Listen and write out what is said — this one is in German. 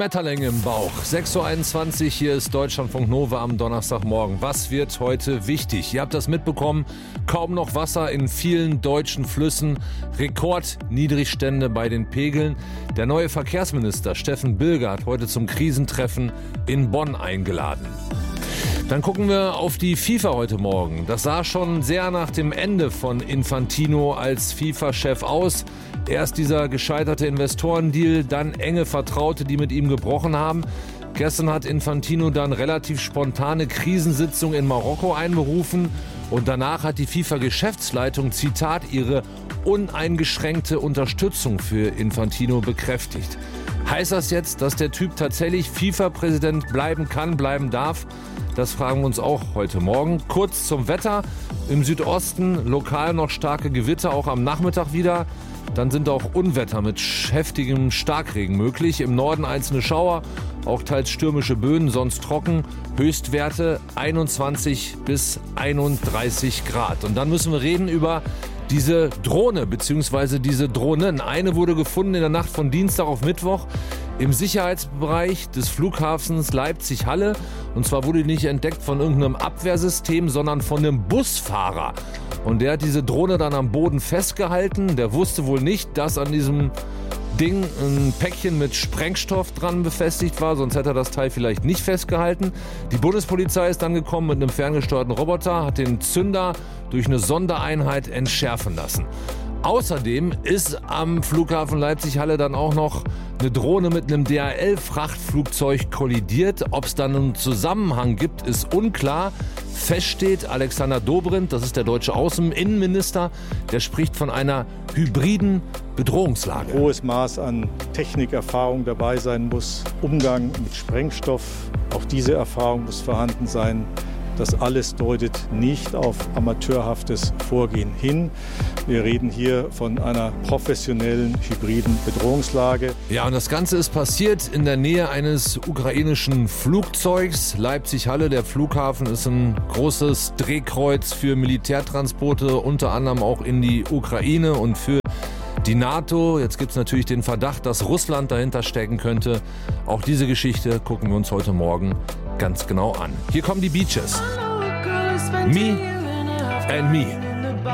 Schmetterlinge im Bauch. 6.21 Uhr, hier ist Deutschlandfunk Nova am Donnerstagmorgen. Was wird heute wichtig? Ihr habt das mitbekommen, kaum noch Wasser in vielen deutschen Flüssen, Rekordniedrigstände bei den Pegeln. Der neue Verkehrsminister Steffen Bilger hat heute zum Krisentreffen in Bonn eingeladen. Dann gucken wir auf die FIFA heute Morgen. Das sah schon sehr nach dem Ende von Infantino als FIFA-Chef aus. Erst dieser gescheiterte Investorendeal, dann enge Vertraute, die mit ihm gebrochen haben. Gestern hat Infantino dann relativ spontane Krisensitzung in Marokko einberufen. Und danach hat die FIFA-Geschäftsleitung, Zitat, ihre uneingeschränkte Unterstützung für Infantino bekräftigt. Heißt das jetzt, dass der Typ tatsächlich FIFA-Präsident bleiben kann, bleiben darf? Das fragen wir uns auch heute Morgen. Kurz zum Wetter. Im Südosten lokal noch starke Gewitter, auch am Nachmittag wieder. Dann sind auch Unwetter mit heftigem Starkregen möglich. Im Norden einzelne Schauer, auch teils stürmische Böen, sonst trocken. Höchstwerte 21 bis 31 Grad. Und dann müssen wir reden über diese Drohne bzw. diese Drohnen. Eine wurde gefunden in der Nacht von Dienstag auf Mittwoch im Sicherheitsbereich des Flughafens Leipzig-Halle. Und zwar wurde die nicht entdeckt von irgendeinem Abwehrsystem, sondern von einem Busfahrer. Und der hat diese Drohne dann am Boden festgehalten. Der wusste wohl nicht, dass an diesem Ding ein Päckchen mit Sprengstoff dran befestigt war, sonst hätte er das Teil vielleicht nicht festgehalten. Die Bundespolizei ist dann gekommen mit einem ferngesteuerten Roboter, hat den Zünder durch eine Sondereinheit entschärfen lassen. Außerdem ist am Flughafen Leipzig-Halle dann auch noch eine Drohne mit einem DHL-Frachtflugzeug kollidiert. Ob es dann einen Zusammenhang gibt, ist unklar. Fest steht, Alexander Dobrindt, das ist der deutsche Innenminister, der spricht von einer hybriden Bedrohungslage. Hohes Maß an Technikerfahrung dabei sein muss, Umgang mit Sprengstoff, auch diese Erfahrung muss vorhanden sein. Das alles deutet nicht auf amateurhaftes Vorgehen hin. Wir reden hier von einer professionellen, hybriden Bedrohungslage. Ja, und das Ganze ist passiert in der Nähe eines ukrainischen Flugzeugs. Leipzig-Halle, der Flughafen, ist ein großes Drehkreuz für Militärtransporte, unter anderem auch in die Ukraine und für die NATO. Jetzt gibt es natürlich den Verdacht, dass Russland dahinter stecken könnte. Auch diese Geschichte gucken wir uns heute Morgen ganz genau an. Hier kommen die Beaches. Me and Me.